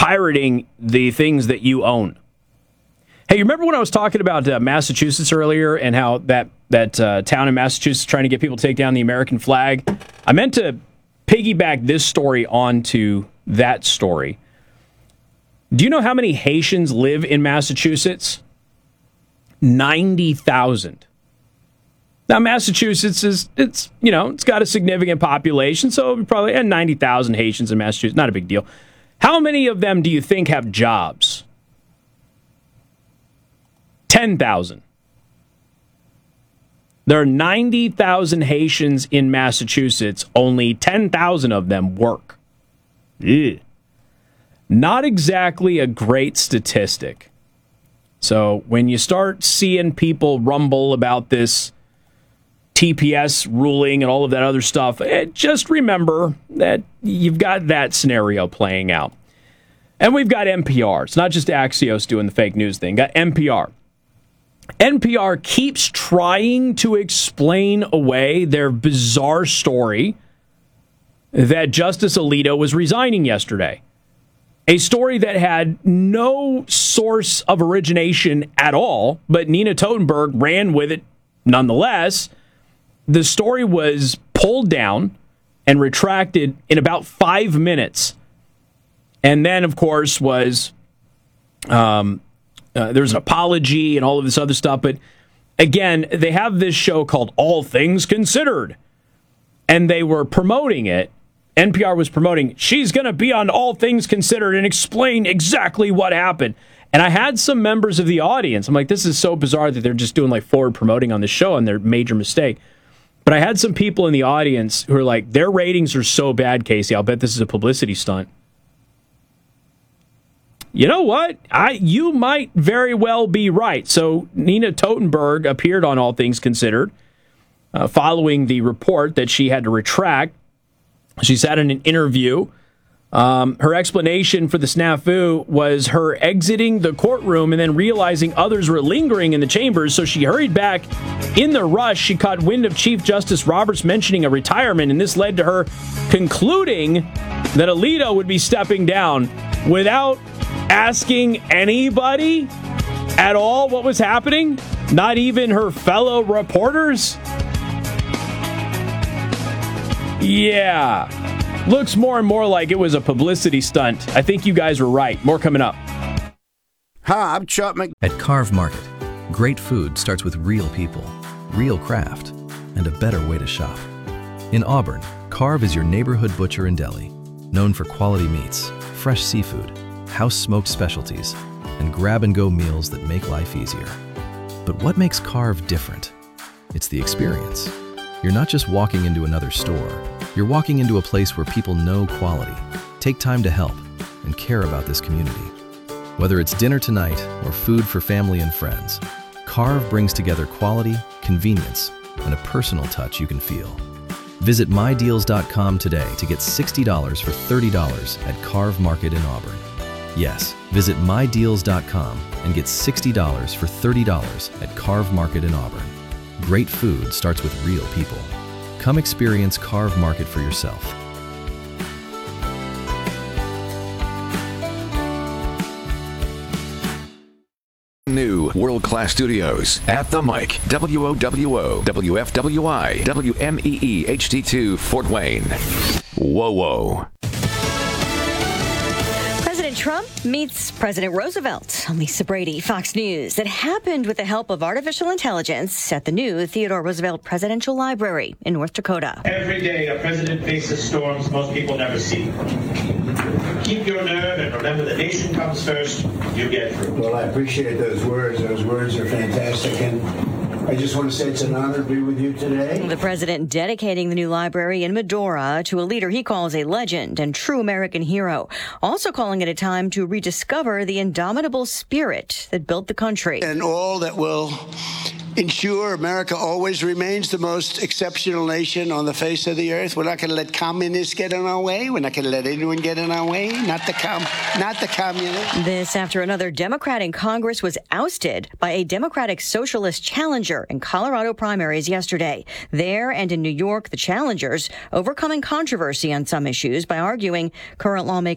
pirating the things that you own. Hey, you remember when I was talking about Massachusetts earlier and how that town in Massachusetts trying to get people to take down the American flag? I meant to piggyback this story onto that story. Do you know how many Haitians live in Massachusetts? 90,000. Now, Massachusetts it's got a significant population, so probably 90,000 Haitians in Massachusetts. Not a big deal. How many of them do you think have jobs? 10,000. There are 90,000 Haitians in Massachusetts. Only 10,000 of them work. Ugh. Not exactly a great statistic. So when you start seeing people rumble about this TPS ruling and all of that other stuff, just remember that you've got that scenario playing out. And we've got NPR. It's not just Axios doing the fake news thing. Got NPR. NPR keeps trying to explain away their bizarre story that Justice Alito was resigning yesterday. A story that had no source of origination at all, but Nina Totenberg ran with it nonetheless. The story was pulled down and retracted in about 5 minutes. And then, of course, was there was an apology and all of this other stuff. But again, they have this show called All Things Considered, and they were promoting it. NPR was promoting, she's going to be on All Things Considered and explain exactly what happened. And I had some members of the audience. I'm like, this is so bizarre that they're just doing like forward promoting on the show and their major mistake. But I had some people in the audience who are like, their ratings are so bad, Casey, I'll bet this is a publicity stunt. You know what? You might very well be right. So Nina Totenberg appeared on All Things Considered following the report that she had to retract. She sat in an interview. Her explanation for the snafu was her exiting the courtroom and then realizing others were lingering in the chambers, so she hurried back. In the rush, she caught wind of Chief Justice Roberts mentioning a retirement, and this led to her concluding that Alito would be stepping down without asking anybody at all what was happening, not even her fellow reporters. Yeah. Looks more and more like it was a publicity stunt. I think you guys were right. More coming up. Hi, I'm Chuck At Carve Market, great food starts with real people, real craft, and a better way to shop. In Auburn, Carve is your neighborhood butcher and deli, known for quality meats, fresh seafood, house-smoked specialties, and grab-and-go meals that make life easier. But what makes Carve different? It's the experience. You're not just walking into another store. You're walking into a place where people know quality, take time to help, and care about this community. Whether it's dinner tonight or food for family and friends, Carve brings together quality, convenience, and a personal touch you can feel. Visit mydeals.com today to get $60 for $30 at Carve Market in Auburn. Yes, visit mydeals.com and get $60 for $30 at Carve Market in Auburn. Great food starts with real people. Come experience Carve Market for yourself. New world-class studios at The Mic, WOWO, WFWI, WMEE HD2 Fort Wayne. Whoa, whoa. President Trump meets President Roosevelt. I'm Lisa Brady, Fox News. It happened with the help of artificial intelligence at the new Theodore Roosevelt Presidential Library in North Dakota. Every day a president faces storms most people never see. Keep your nerve and remember the nation comes first. You get through. Well, I appreciate those words. Those words are fantastic. And I just want to say it's an honor to be with you today. The president dedicating the new library in Medora to a leader he calls a legend and true American hero. Also calling it a time to rediscover the indomitable spirit that built the country. And all that will ensure America always remains the most exceptional nation on the face of the earth. We're not going to let communists get in our way. We're not going to let anyone get in our way. Not the communists. This after another Democrat in Congress was ousted by a Democratic socialist challenger in Colorado primaries yesterday. There and in New York, the challengers overcoming controversy on some issues by arguing current lawmakers